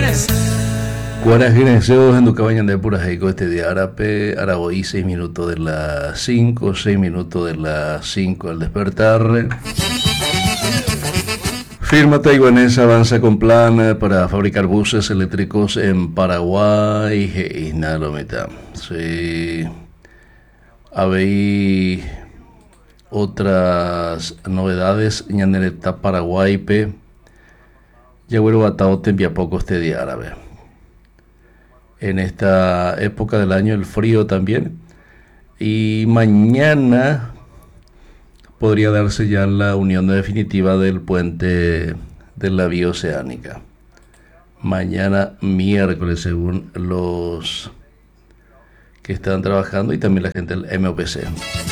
Guarajineseos en Ducabañan de Purajeco, este día árabe, Araboí, 6 minutos de las 5, 6 minutos de las 5 al despertar. Firma taiwanesa avanza con plan para fabricar buses eléctricos en Paraguay. Y nada, lo meta. Sí. Habéis otras novedades. Ñanereta Paraguay, pe. Yagüero Batao te envía poco este día árabe. En esta época del año el frío también. Y mañana podría darse ya la unión definitiva del puente de la vía oceánica. Mañana miércoles, según los que están trabajando y también la gente del MOPC.